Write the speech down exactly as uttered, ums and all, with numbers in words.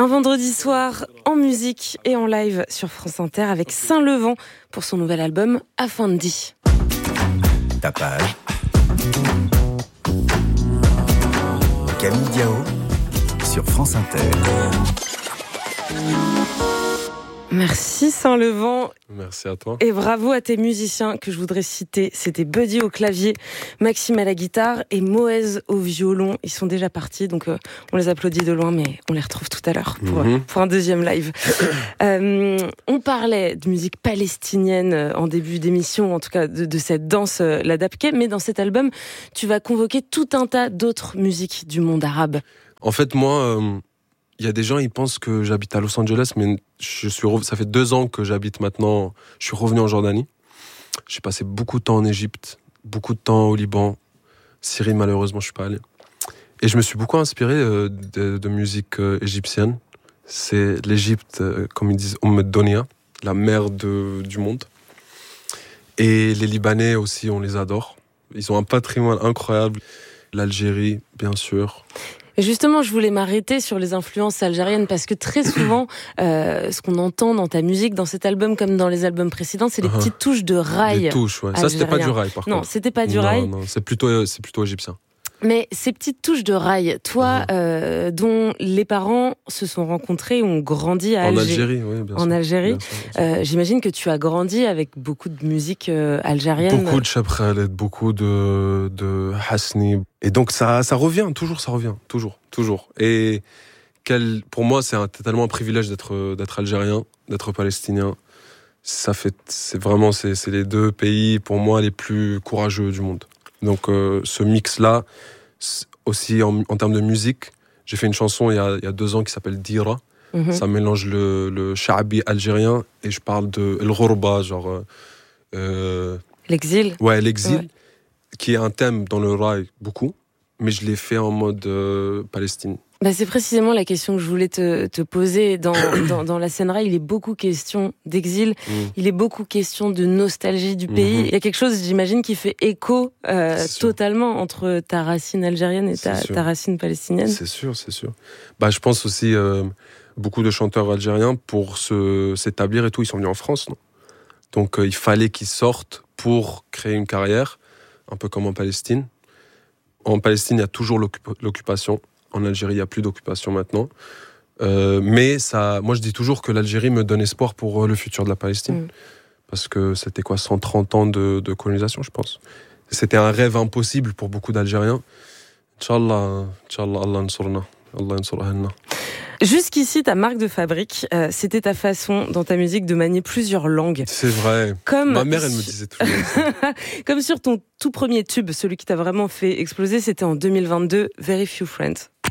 Un vendredi soir en musique et en live sur France Inter avec Saint-Levant pour son nouvel album Afandi. Tapage. Camille Diao sur France Inter. Merci Saint-Levant. Merci à toi. Et bravo à tes musiciens que je voudrais citer. C'était Buddy au clavier, Maxime à la guitare et Moez au violon. Ils sont déjà partis, donc euh, on les applaudit de loin, mais on les retrouve tout à l'heure pour, mm-hmm. pour un deuxième live. euh, on parlait de musique palestinienne en début d'émission, en tout cas de, de cette danse, euh, la dabke, mais dans cet album, tu vas convoquer tout un tas d'autres musiques du monde arabe. En fait, moi... Euh... Il y a des gens, ils pensent que j'habite à Los Angeles, mais je suis re... ça fait deux ans que j'habite maintenant. Je suis revenu en Jordanie. J'ai passé beaucoup de temps en Égypte, beaucoup de temps au Liban. Syrie, malheureusement, je suis pas allé. Et je me suis beaucoup inspiré euh, de, de musique euh, égyptienne. C'est l'Égypte, euh, comme ils disent, Umm Donia, la mère de, du monde. Et les Libanais aussi, on les adore. Ils ont un patrimoine incroyable. L'Algérie, bien sûr. Et justement, je voulais m'arrêter sur les influences algériennes parce que très souvent, euh, ce qu'on entend dans ta musique, dans cet album comme dans les albums précédents, c'est les uh-huh. petites touches de rail. Les touches, ouais. Ça, c'était pas du rail, par non, contre. Non, c'était pas du non, rail. Non, c'est plutôt, c'est plutôt égyptien. Mais ces petites touches de rail, toi, uh-huh. euh, dont les parents se sont rencontrés, ont grandi à en Alger. Algérie, oui, bien sûr. En Algérie. Bien sûr, bien sûr. Euh, j'imagine que tu as grandi avec beaucoup de musique euh, algérienne. Beaucoup de Cheb Khaled, beaucoup de, de Hasni. Et donc, ça, ça revient, toujours, ça revient. Toujours, toujours. Et quel, pour moi, c'est un, tellement un privilège d'être, d'être algérien, d'être palestinien. Ça fait, c'est vraiment, c'est, c'est les deux pays, pour moi, les plus courageux du monde. Donc, euh, ce mix-là, aussi en, en termes de musique, j'ai fait une chanson il y a, il y a deux ans qui s'appelle Dira. Mm-hmm. Ça mélange le, le sha'bi algérien et je parle de El Ghorba, genre... Euh, l'exil. Ouais, l'exil, ouais. Qui est un thème dans le rail, beaucoup, mais je l'ai fait en mode euh, Palestine. Bah c'est précisément la question que je voulais te, te poser. Dans, dans, dans la scène rail, il est beaucoup question d'exil, mmh. il est beaucoup question de nostalgie du pays. Mmh. Il y a quelque chose, j'imagine, qui fait écho euh, totalement entre ta racine algérienne et ta, ta racine palestinienne. C'est sûr, c'est sûr. Bah, je pense aussi, euh, beaucoup de chanteurs algériens, pour se, s'établir et tout, ils sont venus en France, non ? Donc euh, il fallait qu'ils sortent pour créer une carrière, un peu comme en Palestine. En Palestine, il y a toujours l'occup- l'occupation. En Algérie, il n'y a plus d'occupation maintenant. Euh, mais ça, moi, je dis toujours que l'Algérie me donne espoir pour le futur de la Palestine. Mmh. Parce que c'était quoi, cent trente ans de, de colonisation, je pense. C'était un rêve impossible pour beaucoup d'Algériens. Inch'Allah, Inch'Allah, Allah nsurna, Allah nsurahna. Jusqu'ici, ta marque de fabrique, euh, c'était ta façon dans ta musique de manier plusieurs langues. C'est vrai. Comme ma mère, elle me disait toujours ça. Comme sur ton tout premier tube, celui qui t'a vraiment fait exploser, c'était en deux mille vingt-deux, Very Few Friends.